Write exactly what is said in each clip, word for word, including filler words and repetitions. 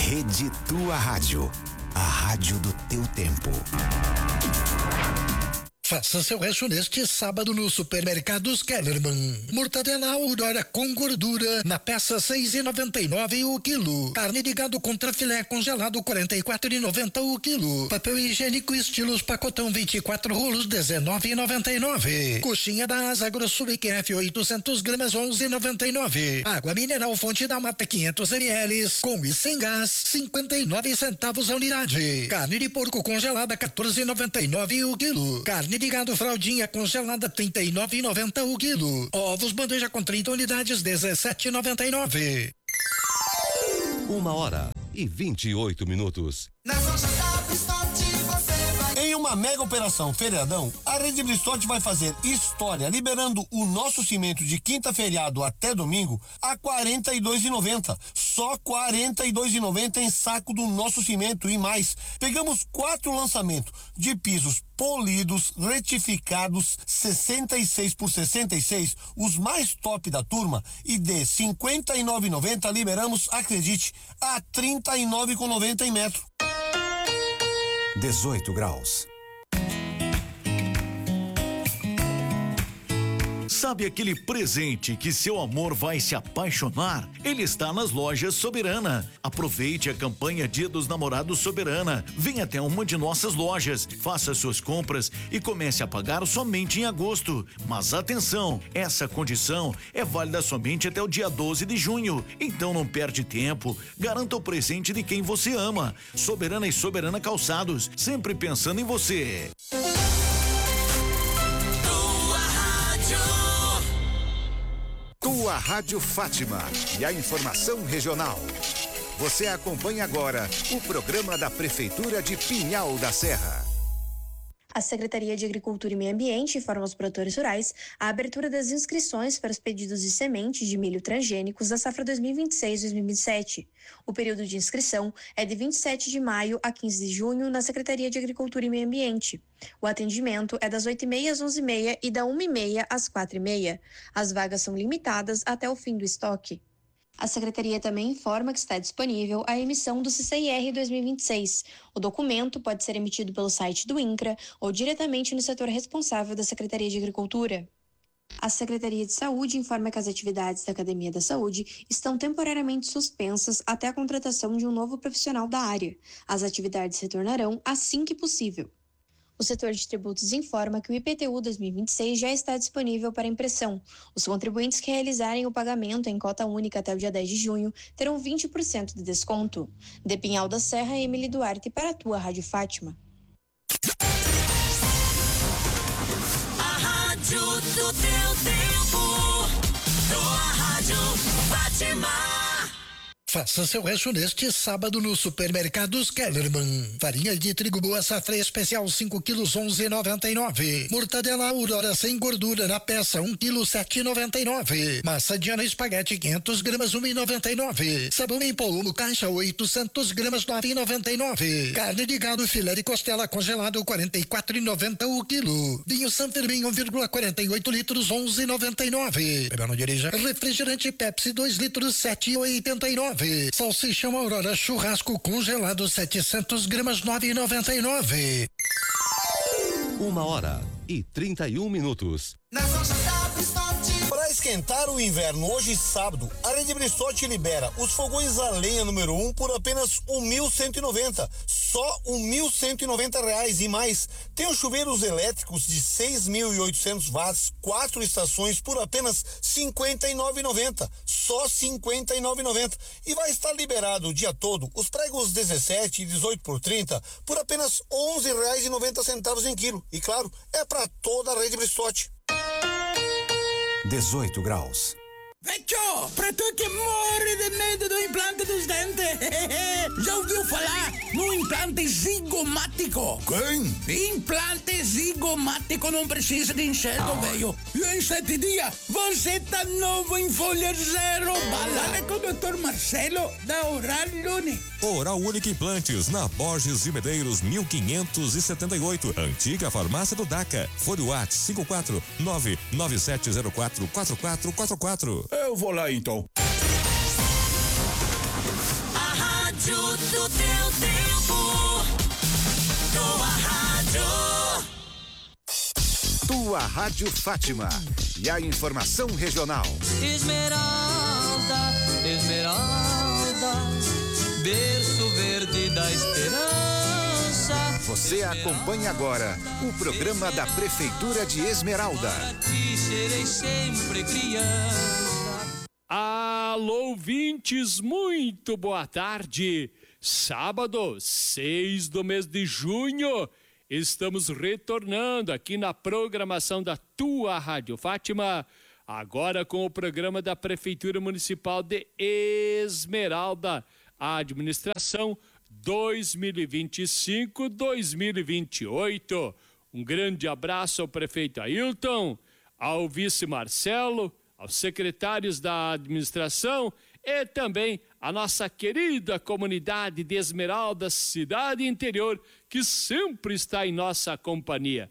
Rede Tua Rádio, a rádio do teu tempo. Faça seu rancho neste sábado no Supermercados Kellerman. Mortadela Aurora com gordura na peça seis e noventa e nove o quilo. Carne de gado contra filé congelado quarenta e quatro e noventa o quilo. Papel higiênico estilos pacotão vinte e quatro rolos dezenove e noventa e nove. Coxinha da Asa Grosso I Q F oitocentos gramas onze e noventa e nove. Água mineral Fonte da Mata quinhentos mililitros com e sem gás cinquenta e nove centavos a unidade. Carne de porco congelada quatorze e noventa e nove o quilo. Carne de gado fraldinha congelada trinta e nove e noventa o quilo. Ovos bandeja com trinta unidades dezessete e noventa e nove. Uma hora e vinte e oito minutos. Na loja da Bristote você vai. Em uma mega operação feriadão, a Rede Bristote vai fazer história liberando o nosso cimento de quinta feriado até domingo a quarenta e dois reais e noventa centavos. Só quarenta e dois reais e noventa centavos em saco do nosso cimento e mais. Pegamos quatro lançamentos de pisos polidos, retificados, sessenta e seis por sessenta e seis, os mais top da turma, e de cinquenta e nove reais e noventa centavos liberamos, acredite, a trinta e nove reais e noventa centavos em metro. dezoito graus. Sabe aquele presente que seu amor vai se apaixonar? Ele está nas lojas Soberana. Aproveite a campanha Dia dos Namorados Soberana. Venha até uma de nossas lojas, faça suas compras e comece a pagar somente em agosto. Mas atenção, essa condição é válida somente até o dia doze de junho. Então não perde tempo, garanta o presente de quem você ama. Soberana e Soberana Calçados, sempre pensando em você. Tua Rádio Fátima e a informação regional. Você acompanha agora o programa da Prefeitura de Pinhal da Serra. A Secretaria de Agricultura e Meio Ambiente informa aos produtores rurais a abertura das inscrições para os pedidos de sementes de milho transgênicos da safra dois mil e vinte e seis dois mil e vinte e sete. O período de inscrição é de vinte e sete de maio a quinze de junho na Secretaria de Agricultura e Meio Ambiente. O atendimento é das oito e meia às onze e meia e da uma e meia às quatro e meia. As vagas são limitadas até o fim do estoque. A Secretaria também informa que está disponível a emissão do C C I R dois mil e vinte e seis. O documento pode ser emitido pelo site do INCRA ou diretamente no setor responsável da Secretaria de Agricultura. A Secretaria de Saúde informa que as atividades da Academia da Saúde estão temporariamente suspensas até a contratação de um novo profissional da área. As atividades retornarão assim que possível. O setor de tributos informa que o I P T U dois mil e vinte e seis já está disponível para impressão. Os contribuintes que realizarem o pagamento em cota única até o dia dez de junho terão vinte por cento de desconto. De Pinhal da Serra, Emily Duarte para a tua Rádio Fátima. A rádio do teu tempo. Tua Rádio Fátima. Faça seu rancho neste sábado no Supermercados Kellerman. Farinha de trigo boa safra especial cinco quilos onze e noventa e nove. Mortadela Aurora sem gordura na peça um quilo sete e noventa e nove. Massa Diana espaguete quinhentas gramas um e noventa e nove. Sabão em pó Omo caixa oitocentas gramas nove e noventa e nove. Carne de gado filé de costela congelado quarenta e quatro e noventa o quilo. Vinho San Fermin um vírgula quarenta e oito litros onze e noventa e nove. Bebeu não dirija. Refrigerante Pepsi dois litros sete e oitenta e nove. Salsichão Aurora churrasco congelado setecentas gramas nove e noventa e nove. Uma hora e trinta e um minutos. Nas lojas da Bristote. Para esquentar o inverno hoje sábado, a Rede Bristote libera os fogões a lenha número um por apenas um mil cento e noventa. Só um mil cento e noventa reais e mais. Tem os chuveiros elétricos de seis mil e oitocentos watts, quatro estações por apenas cinquenta e nove reais e noventa. Só cinquenta e nove reais e noventa. E vai estar liberado o dia todo os pregos dezessete e dezoito por trinta por apenas onze reais e noventa centavos em quilo. E claro, é para toda a Rede Bristote. dezoito graus. Vecchio, pra tu que morre de medo do implante dos dentes, já ouviu falar no implante zigomático? Quem? Implante zigomático não precisa de enxergo, velho. E em sete dias, você tá novo em folha zero. Balada com o doutor Marcelo da Oral Unique. Oral Unique Implantes, na Borges de Medeiros, mil quinhentos e setenta e oito. Antiga farmácia do DACA. Fone WhatsApp cinco quatro nove nove sete zero quatro quatro quatro quatro quatro. Eu vou lá então. A rádio rádio do teu tempo. Tua rádio. Tua Rádio Fátima. E a informação regional. Esmeralda, Esmeralda, berço verde da esperança. Você acompanha agora o programa da Prefeitura de Esmeralda. Para ti serei sempre criança. Alô, ouvintes, muito boa tarde. Sábado, seis do mês de junho, estamos retornando aqui na programação da Tua Rádio Fátima, agora com o programa da Prefeitura Municipal de Esmeralda, a administração dois mil e vinte e cinco a dois mil e vinte e oito. Um grande abraço ao prefeito Ailton, ao vice Marcelo, aos secretários da administração e também a nossa querida comunidade de Esmeralda, cidade interior, que sempre está em nossa companhia.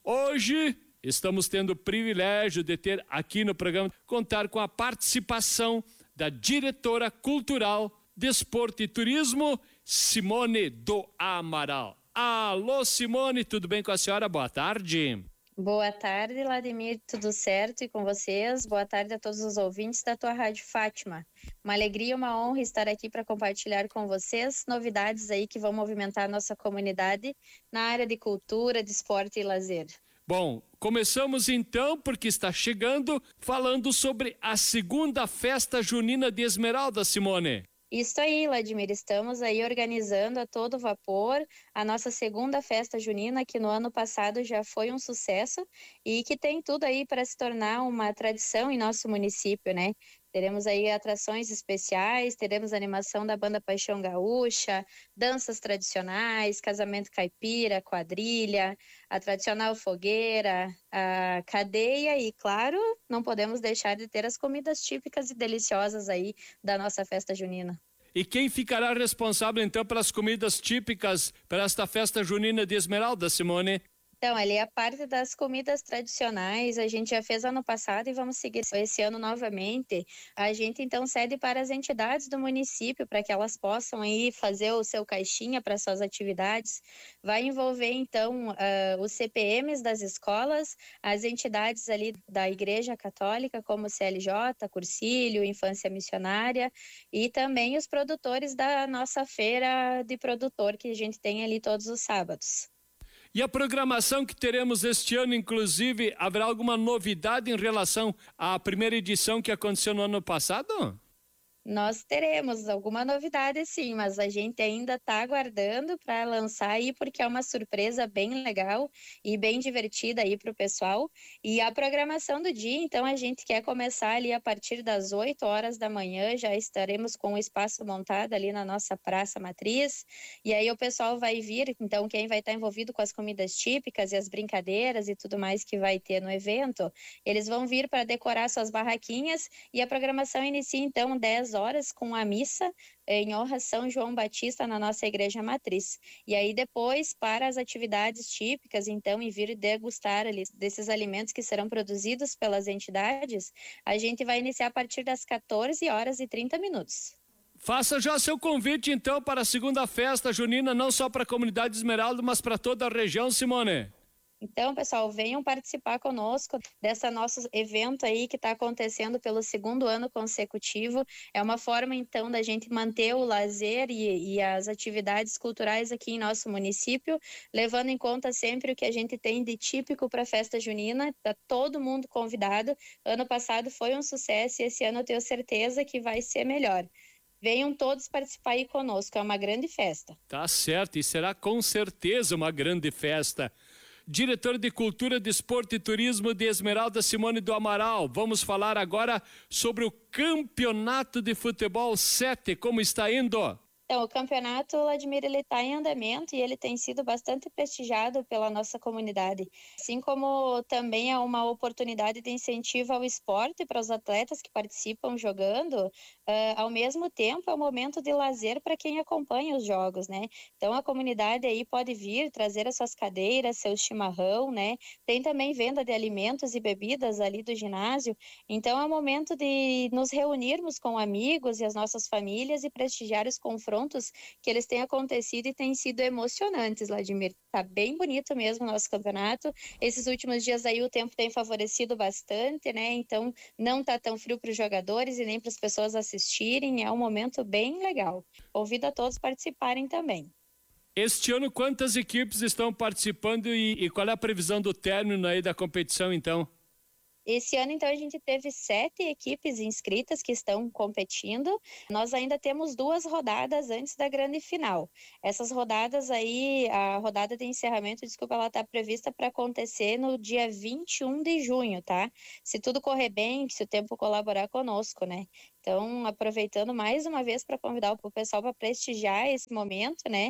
Hoje estamos tendo o privilégio de ter aqui no programa, contar com a participação da diretora cultural, Desporto e Turismo, Simone do Amaral. Alô, Simone, tudo bem com a senhora? Boa tarde. Boa tarde, Vladimir, tudo certo e com vocês? Boa tarde a todos os ouvintes da Tua Rádio Fátima. Uma alegria e uma honra estar aqui para compartilhar com vocês novidades aí que vão movimentar a nossa comunidade na área de cultura, de esporte e lazer. Bom, começamos então, porque está chegando, falando sobre a segunda festa junina de Esmeralda, Simone. Isso aí, Vladimir, estamos aí organizando a todo vapor a nossa segunda festa junina, que no ano passado já foi um sucesso e que tem tudo aí para se tornar uma tradição em nosso município, né? Teremos aí atrações especiais, teremos animação da banda Paixão Gaúcha, danças tradicionais, casamento caipira, quadrilha, a tradicional fogueira, a cadeia e, claro, não podemos deixar de ter as comidas típicas e deliciosas aí da nossa festa junina. E quem ficará responsável então pelas comidas típicas para esta festa junina de Esmeralda, Simone? Então, ali a parte das comidas tradicionais, a gente já fez ano passado e vamos seguir esse ano novamente. A gente, então, cede para as entidades do município para que elas possam aí fazer o seu caixinha para suas atividades. Vai envolver, então, uh, os C P Ms das escolas, as entidades ali da Igreja Católica, como o C L J, Cursílio, Infância Missionária, e também os produtores da nossa feira de produtor, que a gente tem ali todos os sábados. E a programação que teremos este ano, inclusive, haverá alguma novidade em relação à primeira edição que aconteceu no ano passado? Nós teremos alguma novidade sim, mas a gente ainda está aguardando para lançar aí, porque é uma surpresa bem legal e bem divertida aí para o pessoal. E a programação do dia, então, a gente quer começar ali a partir das oito horas da manhã, já estaremos com o espaço montado ali na nossa Praça Matriz, e aí o pessoal vai vir, então quem vai estar envolvido com as comidas típicas e as brincadeiras e tudo mais que vai ter no evento, eles vão vir para decorar suas barraquinhas e a programação inicia então dez horas com a missa em honra a São João Batista na nossa igreja matriz. E aí depois para as atividades típicas, então, e vir degustar ali desses alimentos que serão produzidos pelas entidades, a gente vai iniciar a partir das quatorze horas e trinta minutos. Faça já seu convite, então, para a segunda festa junina, não só para a comunidade Esmeralda, mas para toda a região, Simone. Então, pessoal, venham participar conosco dessa nosso evento aí que está acontecendo pelo segundo ano consecutivo. É uma forma, então, da gente manter o lazer e, e as atividades culturais aqui em nosso município, levando em conta sempre o que a gente tem de típico para a festa junina. Está todo mundo convidado. Ano passado foi um sucesso e esse ano eu tenho certeza que vai ser melhor. Venham todos participar aí conosco, é uma grande festa. Tá certo, e será com certeza uma grande festa. Diretor de Cultura, Desporto e Turismo de Esmeralda, Simone do Amaral. Vamos falar agora sobre o Campeonato de Futebol sete, como está indo? Então, o campeonato, Vladimir, ele está em andamento e ele tem sido bastante prestigiado pela nossa comunidade. Assim como também é uma oportunidade de incentivo ao esporte para os atletas que participam jogando, uh, ao mesmo tempo é um momento de lazer para quem acompanha os jogos, né? Então, a comunidade aí pode vir, trazer as suas cadeiras, seu chimarrão, né? Tem também venda de alimentos e bebidas ali do ginásio. Então, é um momento de nos reunirmos com amigos e as nossas famílias e prestigiar os confrontos confrontos que eles têm acontecido e têm sido emocionantes, Vladimir. Tá bem bonito mesmo o nosso campeonato. Esses últimos dias aí o tempo tem favorecido bastante, né? Então não tá tão frio para os jogadores e nem para as pessoas assistirem. É um momento bem legal. Convido a todos participarem também. Este ano, quantas equipes estão participando e, e qual é a previsão do término aí da competição, então? Esse ano, então, a gente teve sete equipes inscritas que estão competindo. Nós ainda temos duas rodadas antes da grande final. Essas rodadas aí, a rodada de encerramento, desculpa, ela está prevista para acontecer no dia vinte e um de junho, tá? Se tudo correr bem, se o tempo colaborar conosco, né? Então, aproveitando mais uma vez para convidar o pessoal para prestigiar esse momento, né?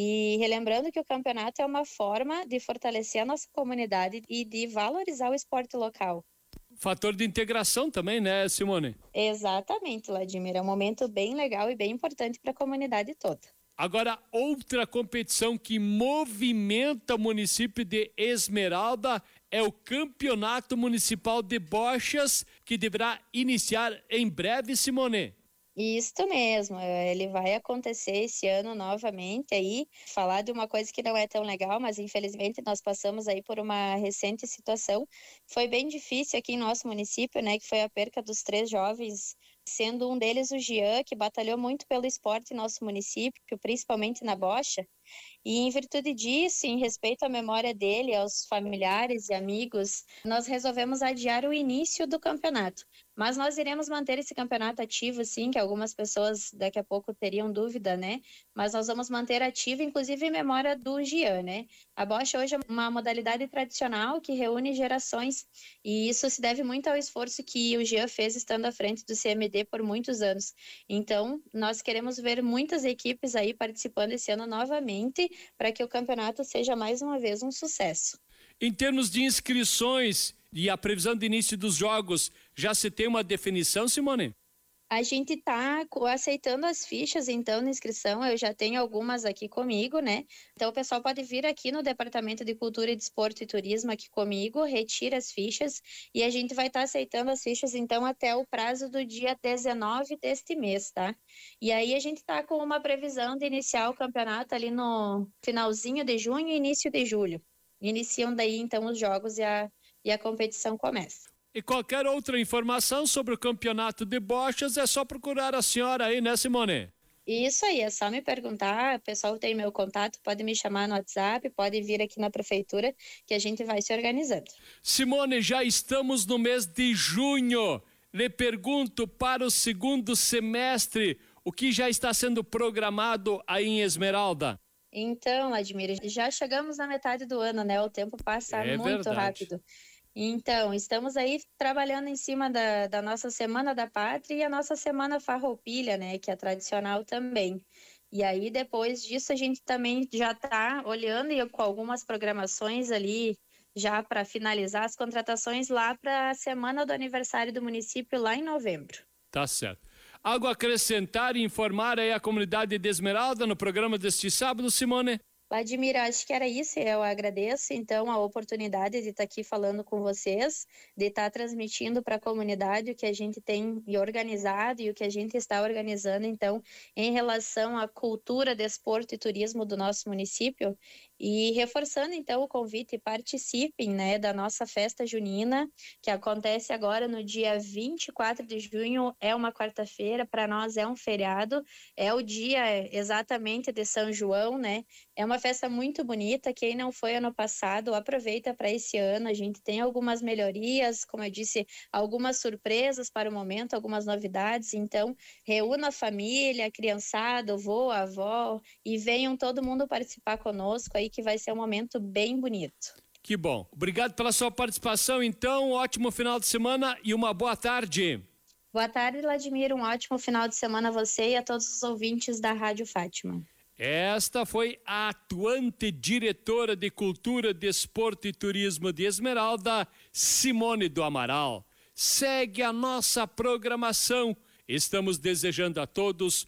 E relembrando que o campeonato é uma forma de fortalecer a nossa comunidade e de valorizar o esporte local. Fator de integração também, né, Simone? Exatamente, Vladimir. É um momento bem legal e bem importante para a comunidade toda. Agora, outra competição que movimenta o município de Esmeralda é o Campeonato Municipal de Bochas, que deverá iniciar em breve, Simone. Isso mesmo, ele vai acontecer esse ano novamente aí, falar de uma coisa que não é tão legal, mas infelizmente nós passamos aí por uma recente situação, foi bem difícil aqui em nosso município, né, que foi a perca dos três jovens, sendo um deles o Jean, que batalhou muito pelo esporte em nosso município, principalmente na bocha, e em virtude disso, em respeito à memória dele, aos familiares e amigos, nós resolvemos adiar o início do campeonato. Mas nós iremos manter esse campeonato ativo, sim, que algumas pessoas daqui a pouco teriam dúvida, né? Mas nós vamos manter ativo, inclusive em memória do Jean, né? A bocha hoje é uma modalidade tradicional que reúne gerações e isso se deve muito ao esforço que o Jean fez estando à frente do C M D por muitos anos. Então, nós queremos ver muitas equipes aí participando esse ano novamente para que o campeonato seja mais uma vez um sucesso. Em termos de inscrições e a previsão de início dos jogos, já se tem uma definição, Simone? A gente está aceitando as fichas, então, na inscrição. Eu já tenho algumas aqui comigo, né? Então, o pessoal pode vir aqui no Departamento de Cultura, Desporto e Turismo aqui comigo, retira as fichas e a gente vai estar tá aceitando as fichas, então, até o prazo do dia dezenove deste mês, tá? E aí a gente está com uma previsão de iniciar o campeonato ali no finalzinho de junho e início de julho. Iniciam daí, então, os jogos e a, e a competição começa. E qualquer outra informação sobre o campeonato de bochas é só procurar a senhora aí, né, Simone? Isso aí, é só me perguntar, o pessoal tem meu contato, pode me chamar no WhatsApp, pode vir aqui na prefeitura que a gente vai se organizando. Simone, já estamos no mês de junho. Lhe pergunto, para o segundo semestre, o que já está sendo programado aí em Esmeralda? Então, Admir, já chegamos na metade do ano, né? O tempo passa é muito verdade. rápido. Então, estamos aí trabalhando em cima da, da nossa Semana da Pátria e a nossa Semana Farroupilha, né, que é tradicional também. E aí, depois disso, a gente também já está olhando e com algumas programações ali, já para finalizar as contratações lá para a Semana do Aniversário do município, lá em novembro. Tá certo. Algo a acrescentar e informar aí a comunidade de Esmeralda no programa deste sábado, Simone? Vladimir, acho que era isso, eu agradeço então a oportunidade de estar aqui falando com vocês, de estar transmitindo para a comunidade o que a gente tem organizado e o que a gente está organizando então em relação à cultura, desporto e turismo do nosso município e reforçando então o convite, participem, né, da nossa festa junina que acontece agora no dia vinte e quatro de junho, é uma quarta-feira, para nós é um feriado, é o dia exatamente de São João, né, é uma festa muito bonita, quem não foi ano passado, aproveita para esse ano, a gente tem algumas melhorias, como eu disse, algumas surpresas para o momento, algumas novidades, então reúna a família, a criançada, o vô, a avó e venham todo mundo participar conosco aí que vai ser um momento bem bonito. Que bom, obrigado pela sua participação então, um ótimo final de semana e uma boa tarde. Boa tarde, Vladimir, um ótimo final de semana a você e a todos os ouvintes da Rádio Fátima. Esta foi a atuante diretora de Cultura, Desporto e Turismo de Esmeralda, Simone do Amaral. Segue a nossa programação. Estamos desejando a todos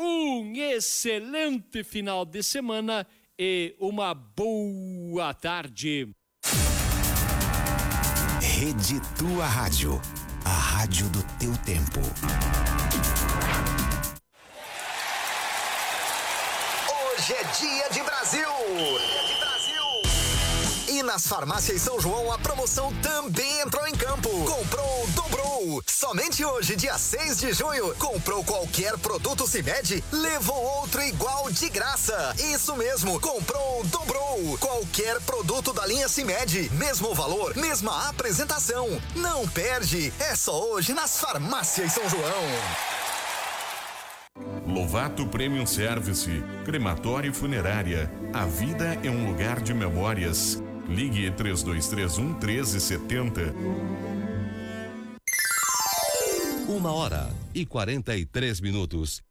um excelente final de semana e uma boa tarde. Rede Tua Rádio, a rádio do teu tempo. Hoje é dia de Brasil. Dia de Brasil. E nas farmácias São João a promoção também entrou em campo. Comprou, dobrou. Somente hoje, dia seis de junho, comprou qualquer produto Cimed, levou outro igual de graça. Isso mesmo, comprou, dobrou. Qualquer produto da linha Cimed, mesmo valor, mesma apresentação. Não perde, é só hoje nas farmácias São João. Lovato Premium Service, crematório e funerária. A vida é um lugar de memórias. Ligue três dois três um, um três sete zero. Uma hora e quarenta e três minutos.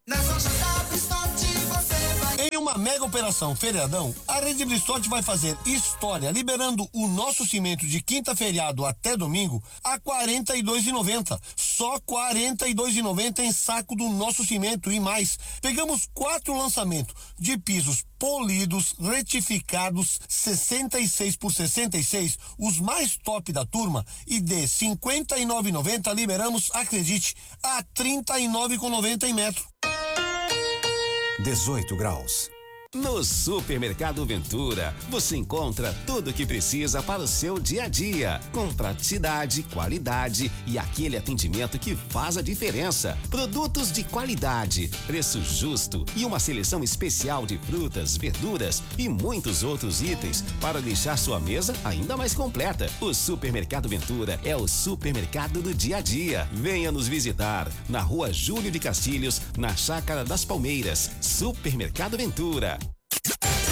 Em uma mega operação feriadão, a Rede Bristol vai fazer história liberando o nosso cimento de quinta feriado até domingo a quarenta e dois reais e noventa centavos. Só quarenta e dois reais e noventa centavos em saco do nosso cimento e mais. Pegamos quatro lançamentos de pisos polidos, retificados, sessenta e seis por sessenta e seis, os mais top da turma, e de cinquenta e nove reais e noventa centavos liberamos, acredite, a trinta e nove reais e noventa centavos em metro. dezoito graus. No Supermercado Ventura, você encontra tudo o que precisa para o seu dia a dia, com praticidade, qualidade e aquele atendimento que faz a diferença. Produtos de qualidade, preço justo e uma seleção especial de frutas, verduras e muitos outros itens para deixar sua mesa ainda mais completa. O Supermercado Ventura é o supermercado do dia a dia. Venha nos visitar na Rua Júlio de Castilhos, na Chácara das Palmeiras. Supermercado Ventura.